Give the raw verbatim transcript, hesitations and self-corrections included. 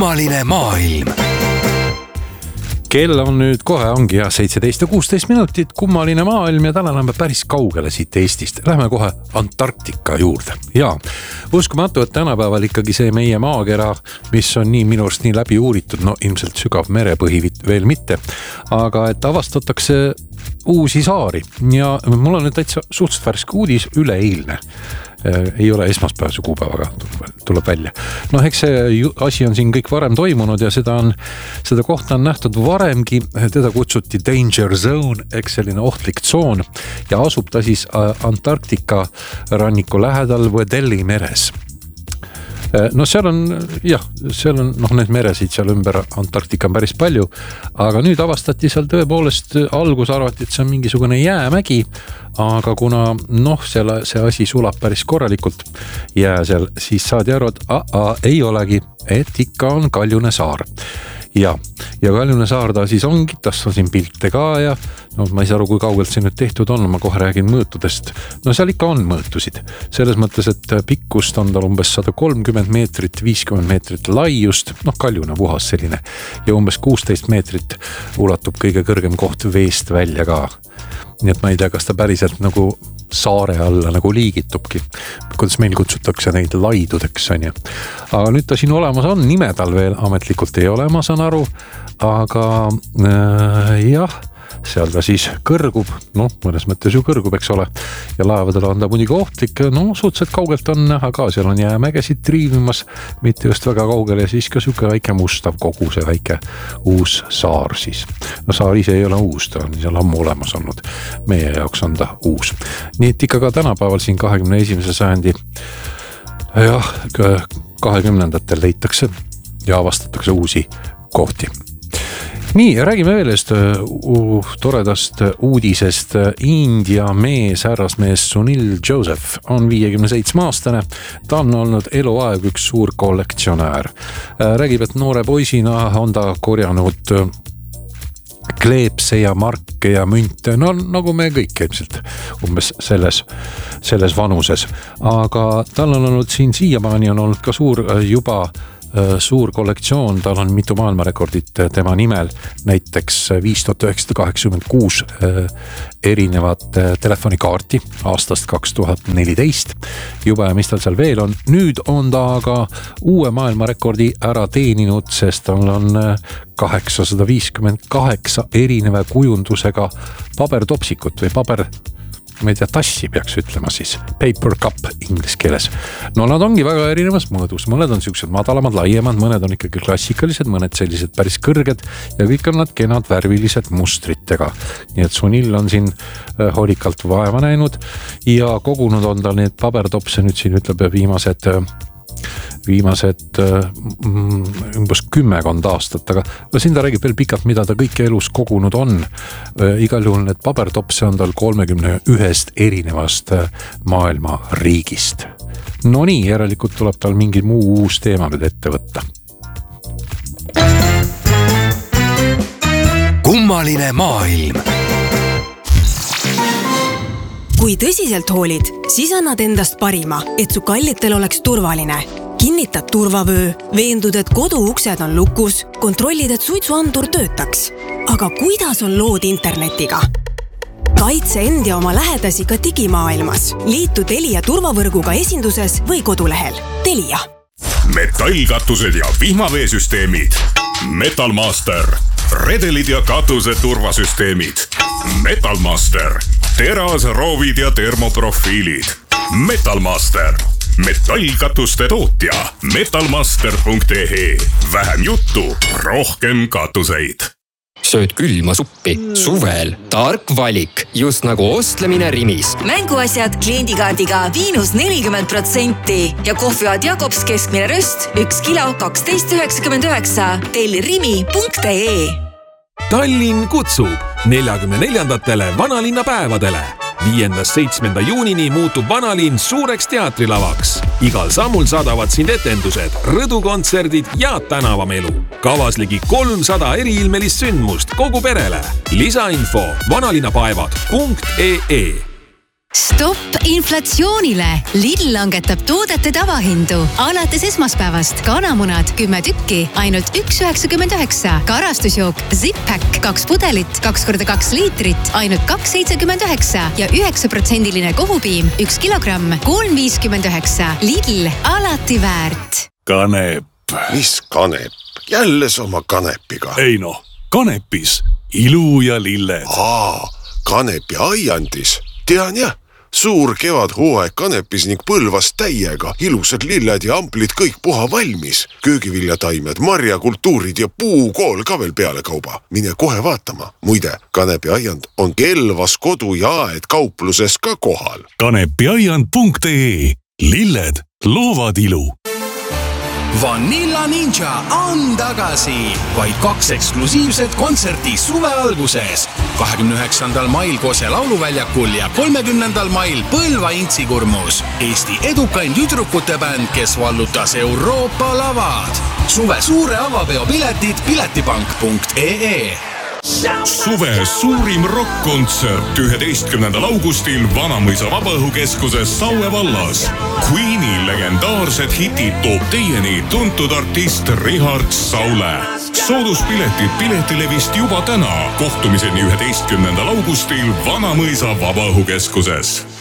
Kummaline maailm. Kell on nüüd kohe ongi ja seitseteist ja kuusteist minutit, kummaline maailm ja täna läheme päris kaugele siit Eestist. Lähme kohe Antarktika juurde. Ja uskumatu, et tänapäeval ikkagi see meie maakera, mis on nii minust nii läbi uuritud, no ilmselt sügav merepõhi veel mitte, aga et avastatakse uusi saari ja mul on nüüd täitsa suhteliselt värske uudis üleeilne. Ei ole esmaspäevase kuupäevaga, tuleb välja. No eks see asi on siin kõik varem toimunud ja seda, on, seda kohta on nähtud varemgi, teda kutsuti Danger Zone, eks selline ohtlik tsoon ja asub ta siis Antarktika ranniku lähedal Weddeli meres. No seal on, jah, seal on, noh, need meresid seal ümber Antarktika on päris palju, aga nüüd avastati seal tõepoolest, algus arvati, et see on mingisugune jäämägi, aga kuna, noh, selle, see asi sulab päris korralikult jää seal, siis saadi aru, et a, a, ei olegi, et ikka on Kaljune saar. Ja, ja Kaljune saar ta siis ongi, tas on siin pilte ka ja no ma ei saa aru, kui kaugelt see nüüd tehtud on, ma kohe räägin mõõtudest. No seal ikka on mõõtusid. Selles mõttes, et pikkust on tal umbes sada kolmkümmend meetrit, viiskümmend meetrit laiust, noh Kaljune puhas selline ja umbes kuusteist meetrit ulatub kõige kõrgem koht veest välja ka. Nii et ma ei tea, kas ta päriselt nagu saare alla nagu liigitubki, kuidas meil kutsutakse neid laidudeks on ju. Aga nüüd ta siin olemas on, nime tal veel ametlikult ei ole, ma saan aru, aga äh, jah, seal ta siis kõrgub, noh, mõnes mõttes ju kõrgub, eks ole, ja laevadel on ta muidugi ohtlik, no suhteliselt kaugelt on näha ka, seal on jäämägesid triivimas, mitte just väga kaugel ja siis ka siuke väike mustav kogu see väike uus saar siis. No saar ise ei ole uus, ta on seal ammu olemas olnud, meie jaoks on ta uus. Nii et ikka ka tänapäeval siin kahekümne esimese sajandi jah, kahekümnendatel leitakse ja avastatakse uusi kohti. Nii, räägime veel eest uh, toredast uudisest. India mees, härrasmees Sunil Joseph on viiekümne seitsme aastane. Ta on olnud eluaeg üks suur kollektsionäär. Räägib, et noore poisina on ta korjanud kleepse ja marke ja münte, no nagu me kõik ilmselt umbes selles, selles vanuses. Aga tal on olnud siin siiamaani on olnud ka suur juba suur kollektsioon, tal on mitu maailmarekordit tema nimel, näiteks viis tuhat üheksasada kaheksakümmend kuus erinevat telefonikaarti aastast kaks tuhat neliteist. Juba ja mis tal seal veel on. Nüüd on ta aga uue maailmarekordi ära teeninud, sest tal on kaheksasada viiskümmend kaheksa erineva kujundusega pabertopsikut või paber ma ei tea, tassi peaks ütlema siis, paper cup inglis keeles. No nad ongi väga erinevas mõõdus, mõned on siuksed madalamad, laiemad, mõned on ikkagi klassikalised, mõned sellised päris kõrged ja kõik on nad kenad värvilised mustritega. Nii et Sunil on siin hoolikalt vaeva näinud ja kogunud on tal need pabertopse nüüd siin ütleb viimased viimased umbes kümmekond aastat, aga no siin ta räägib veel pikalt, mida ta kõik elus kogunud on. Igal juhul need pabertopse on tal kolmekümne ühest erinevast maailma riigist. No nii, järelikult tuleb tal mingi muu uus teema nüüd ette võtta. Kummaline maailm. Kui tõsiselt hoolid, siis annad endast parima, et su kallitel oleks turvaline. Kinnitad turvavöö, veendud, et kodu uksed on lukus, kontrollid, et suitsuandur töötaks. Aga kuidas on lood internetiga? Kaitse end ja oma lähedasi ka digimaailmas. Liitu Telia turvavõrguga esinduses või kodulehel. Telia. Metallkatused ja vihmaveesüsteemid. Metalmaster. Redelid ja katuse turvasüsteemid. Metalmaster. Teras, roovid ja termoprofiilid. Metalmaster. Metallkatuste tootja metalmaster punkt e e. Vähem juttu, rohkem katuseid. Sööd külma suppi. Suvel. Tark valik. Just nagu ostlemine Rimis. Mänguasjad kliendikaardiga miinus nelikümmend protsenti ja kohviaad Jakobs keskmine röst üks kilo kaksteist üheksakümmend üheksa. Telli rimi punkt e e. Tallinn kutsub neljakümne neljandatele vanalinna päevadele. viiendast seitsmenda juunini muutub vanalinn suureks teatrilavaks. Igal sammul saadavad sind etendused, rõdukontserdid ja tänavamelu. Kavas ligi kolmsada eriilmelist sündmust kogu perele. Lisainfo vanalinnapäevad punkt e e. Stopp inflatsioonile! Lidl langetab toodete tavahindu. Alates esmaspäevast kanamunad kümme tükki, ainult üks üheksakümmend üheksa. Karastusjook Zip-Pack kaks pudelit, kaks korda kaks liitrit, ainult kaks seitsekümmend üheksa ja üheksa protsendiline kohupiim, üks kilogramm, kolm viiskümmend üheksa. Lidl, alati väärt. Kanep. Mis kanep? Jälle sama kanepiga. Ei noh, kanepis ilu ja lilled. Aa, kanepi aiandis. Tean jah, suur kevadhooaeg kanepis ning Põlvas täiega. Ilusad lilled ja amplid kõik puha valmis. Köögiviljataimed, marjakultuurid ja puukool ka veel peale kauba. Mine kohe vaatama. Muide, kanepi aiand on Kelvas kodu ja aed kaupluses ka kohal. kanepiaiand punkt ee. Lilled loovad ilu. Vanilla Ninja on tagasi. Vaid kaks eksklusiivset kontserti suve alguses. kahekümne üheksandal mail Kose lauluväljakul ja kolmekümnendal mail Põlva Intsikurmus. Eesti edukain tüdrukute bänd, kes vallutas Euroopa lavad. Suve suure avapeo piletid piletipank punkt ee. Suve suurim rock-kontsert üheteistkümnendal augustil Vanamõisa Vabaõhukeskuses Saue vallas. Queeni legendaarsed hitid toob teieni tuntud artist Richard Saule. Sooduspiletid Piletilevist juba täna. Kohtumiseni üheteistkümnendal augustil Vanamõisa Vabaõhukeskuses.